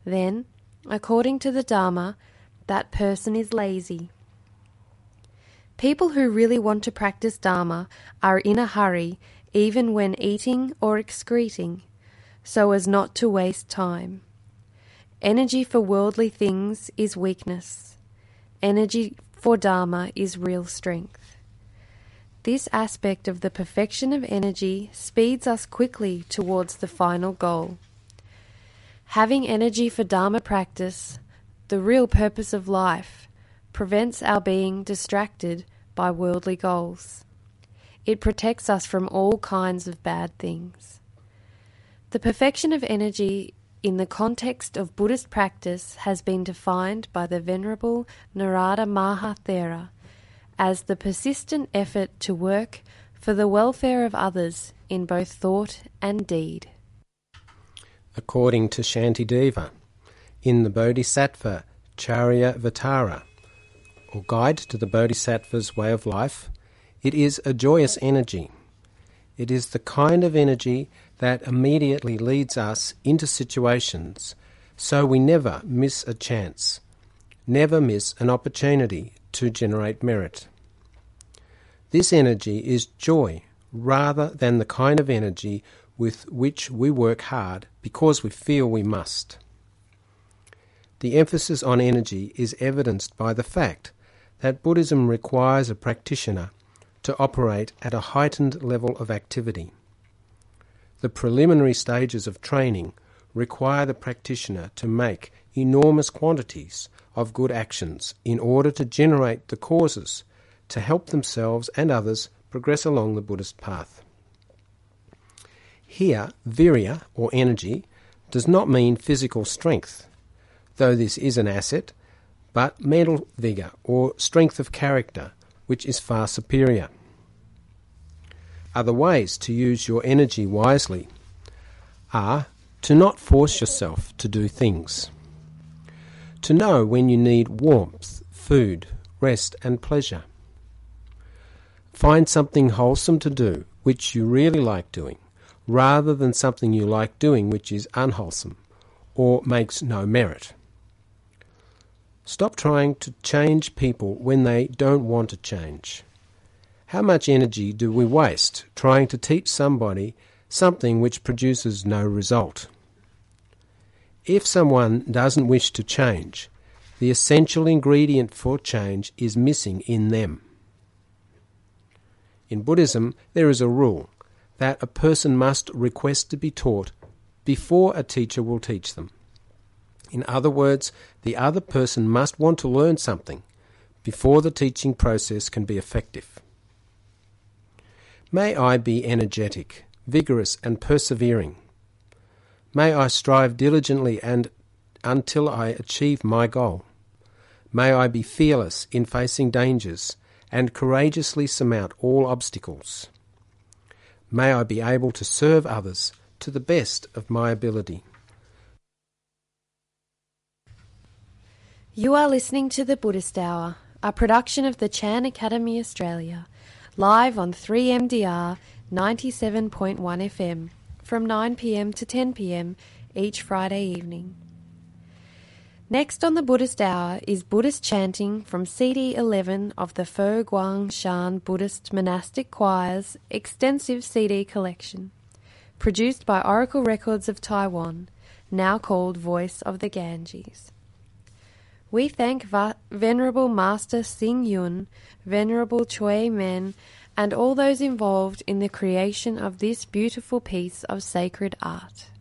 then, according to the Dharma, that person is lazy. People who really want to practice Dharma are in a hurry even when eating or excreting, so as not to waste time. Energy for worldly things is weakness. Energy for Dharma is real strength. This aspect of the perfection of energy speeds us quickly towards the final goal. Having energy for Dharma practice, the real purpose of life, prevents our being distracted by worldly goals. It protects us from all kinds of bad things. The perfection of energy in the context of Buddhist practice has been defined by the Venerable Narada Mahathera as the persistent effort to work for the welfare of others in both thought and deed. According to Shantideva, in the Bodhisattva Charyavatara, or Guide to the Bodhisattva's Way of Life, it is a joyous energy. It is the kind of energy that immediately leads us into situations so we never miss a chance, never miss an opportunity to generate merit. This energy is joy rather than the kind of energy with which we work hard because we feel we must. The emphasis on energy is evidenced by the fact that Buddhism requires a practitioner to operate at a heightened level of activity. The preliminary stages of training require the practitioner to make enormous quantities of good actions in order to generate the causes to help themselves and others progress along the Buddhist path. Here, virya, or energy, does not mean physical strength, though this is an asset, but mental vigour or strength of character, which is far superior. Other ways to use your energy wisely are to not force yourself to do things, to know when you need warmth, food, rest and pleasure. Find something wholesome to do which you really like doing, rather than something you like doing which is unwholesome or makes no merit. Stop trying to change people when they don't want to change. How much energy do we waste trying to teach somebody something which produces no result? If someone doesn't wish to change, the essential ingredient for change is missing in them. In Buddhism, there is a rule that a person must request to be taught before a teacher will teach them. In other words, the other person must want to learn something before the teaching process can be effective. May I be energetic, vigorous and persevering. May I strive diligently and until I achieve my goal. May I be fearless in facing dangers and courageously surmount all obstacles. May I be able to serve others to the best of my ability. You are listening to The Buddhist Hour, a production of the Chan Academy Australia, live on 3MDR 97.1 FM from 9 p.m. to 10 p.m. each Friday evening. Next on The Buddhist Hour is Buddhist chanting from CD 11 of the Fo Guang Shan Buddhist Monastic Choir's extensive CD collection, produced by Oracle Records of Taiwan, now called Voice of the Ganges. We thank Venerable Master Xing Yun, Venerable Chui Men, and all those involved in the creation of this beautiful piece of sacred art.